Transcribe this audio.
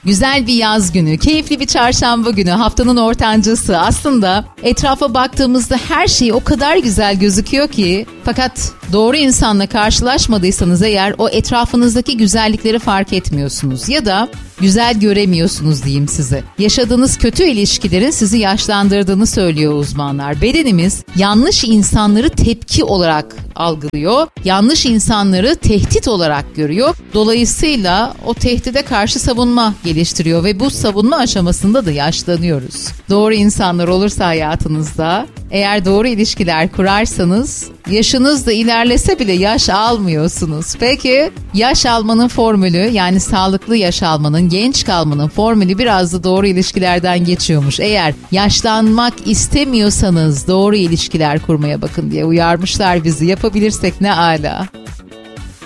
güzel bir yaz günü, keyifli bir çarşamba günü, haftanın ortancası. Aslında etrafa baktığımızda her şey o kadar güzel gözüküyor ki, fakat doğru insanla karşılaşmadıysanız eğer o etrafınızdaki güzellikleri fark etmiyorsunuz ya da güzel göremiyorsunuz diyeyim size. Yaşadığınız kötü ilişkilerin sizi yaşlandırdığını söylüyor uzmanlar. Bedenimiz yanlış insanları tepki olarak algılıyor, yanlış insanları tehdit olarak görüyor. Dolayısıyla o tehdide karşı savunma geliştiriyor ve bu savunma aşamasında da yaşlanıyoruz. Doğru insanlar olursa hayatınızda, eğer doğru ilişkiler kurarsanız, yaşınız da ilerlese bile yaş almıyorsunuz. Peki yaş almanın formülü, yani sağlıklı yaş almanın, genç kalmanın formülü biraz da doğru ilişkilerden geçiyormuş. Eğer yaşlanmak istemiyorsanız doğru ilişkiler kurmaya bakın diye uyarmışlar bizi. Yapabilirsek ne âlâ.